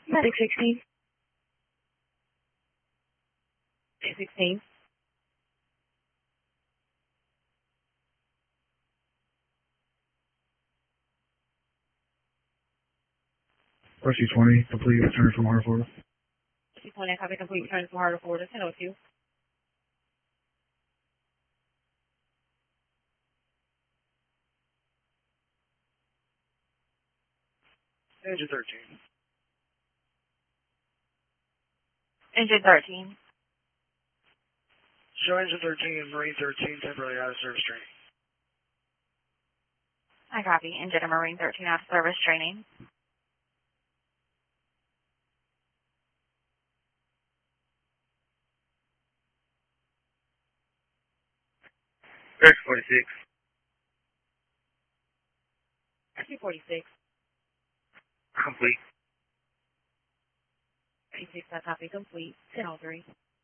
616. 616. RC-20, complete return from Heart of Florida. RC-20, copy complete return from Heart of Florida. Send over to you. Engine 13. Engine 13. Show Engine 13 and Marine 13 temporarily out of service training. I copy. Engine and Marine 13 out of service training. X-46. RC-46. Complete. 36, I copy complete. 1003.